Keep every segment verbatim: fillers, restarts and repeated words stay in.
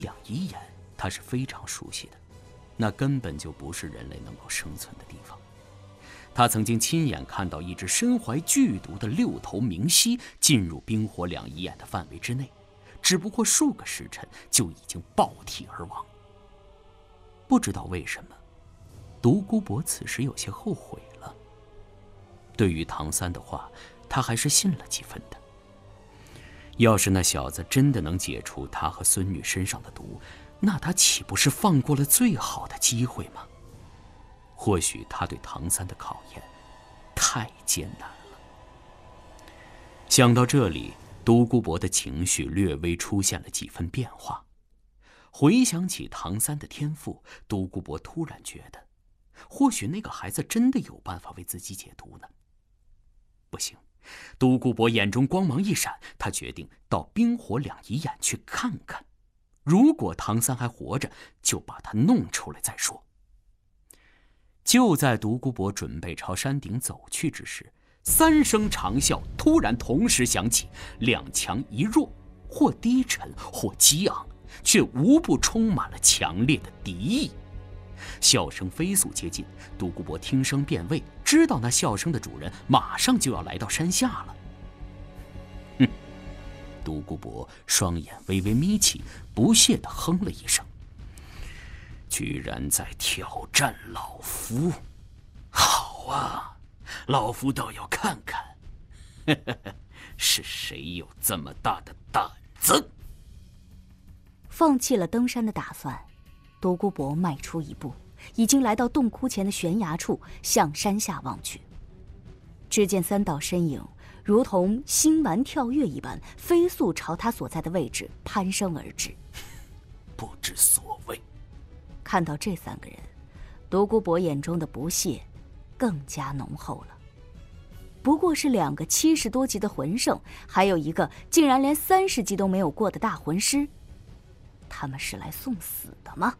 两仪眼他是非常熟悉的，那根本就不是人类能够生存的地方。他曾经亲眼看到一只身怀剧毒的六头明蜥进入冰火两仪眼的范围之内，只不过数个时辰就已经爆体而亡。不知道为什么，独孤博此时有些后悔了。对于唐三的话，他还是信了几分的。要是那小子真的能解除他和孙女身上的毒，那他岂不是放过了最好的机会吗？或许他对唐三的考验太艰难了。想到这里，独孤博的情绪略微出现了几分变化。回想起唐三的天赋，独孤博突然觉得，或许那个孩子真的有办法为自己解毒呢。不行，独孤博眼中光芒一闪，他决定到冰火两仪眼去看看。如果唐三还活着，就把他弄出来再说。就在独孤博准备朝山顶走去之时，三声长啸突然同时响起，两强一弱，或低沉或激昂，却无不充满了强烈的敌意。笑声飞速接近，独孤博听声辨位，知道那笑声的主人马上就要来到山下了。哼！独孤博双眼微微眯起，不屑地哼了一声。居然在挑战老夫，好啊，老夫倒要看看，呵呵呵，是谁有这么大的胆子。 放弃了登山的打算，独孤博迈出一步，已经来到洞窟前的悬崖处，向山下望去。只见三道身影如同星丸跳跃一般，飞速朝他所在的位置攀升而至。 不知所谓。 看到这三个人，独孤博眼中的不屑更加浓厚了。不过是两个七十多级的魂圣，还有一个竟然连三十级都没有过的大魂师，他们是来送死的吗？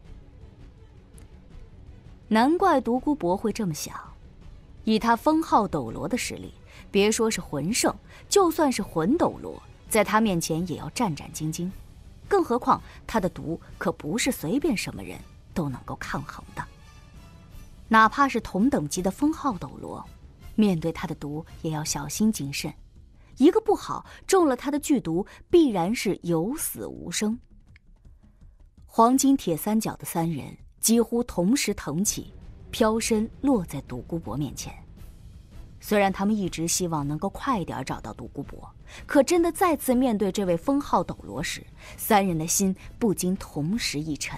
难怪独孤博会这么想，以他封号斗罗的实力，别说是魂圣，就算是魂斗罗，在他面前也要战战兢兢。更何况他的毒可不是随便什么人都能够抗衡的，哪怕是同等级的封号斗罗，面对他的毒也要小心谨慎，一个不好中了他的剧毒，必然是有死无生。黄金铁三角的三人几乎同时腾起，飘身落在独孤博面前。虽然他们一直希望能够快点找到独孤博，可真的再次面对这位封号斗罗时，三人的心不禁同时一沉。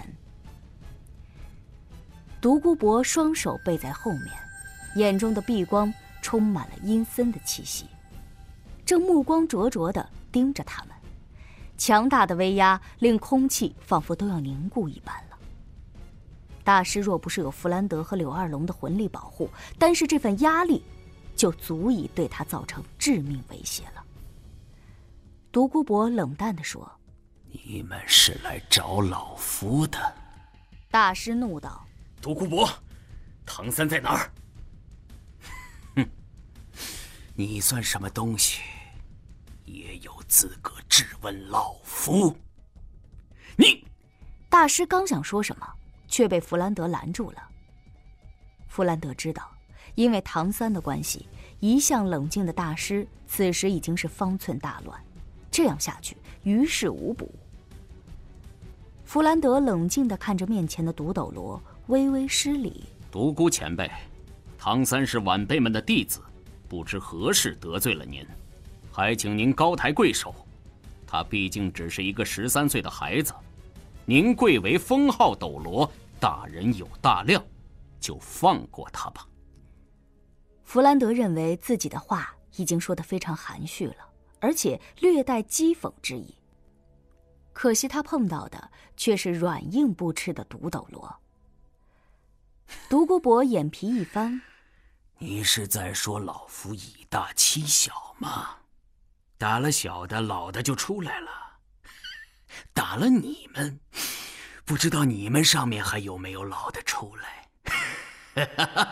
独孤博双手背在后面，眼中的碧光充满了阴森的气息，正目光灼灼地盯着他们。强大的威压令空气仿佛都要凝固一般了。大师若不是有弗兰德和柳二龙的魂力保护，单是这份压力就足以对他造成致命威胁了。独孤博冷淡地说：“ 你们是来找老夫的。” 大师怒道：“ 独孤博，唐三在哪儿？”“哼，你算什么东西，也有资格质问老夫？”你…… 大师刚想说什么，却被弗兰德拦住了。弗兰德知道，因为唐三的关系，一向冷静的大师此时已经是方寸大乱，这样下去于事无补。弗兰德冷静地看着面前的独斗罗，微微施礼：“ 独孤前辈，唐三是晚辈们的弟子，不知何事得罪了您，还请您高抬贵手。他毕竟只是一个十三岁的孩子，您贵为封号斗罗，大人有大量，就放过他吧。” 弗兰德认为自己的话已经说得非常含蓄了，而且略带讥讽之意。可惜他碰到的却是软硬不吃的独斗罗。独孤博眼皮一翻：“ 你是在说老夫以大欺小吗？打了小的，老的就出来了；打了你们，不知道你们上面还有没有老的出来。”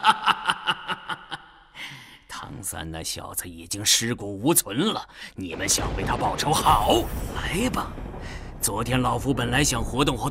唐三那小子已经尸骨无存了，你们想为他报仇？好，来吧！昨天老夫本来想活动活动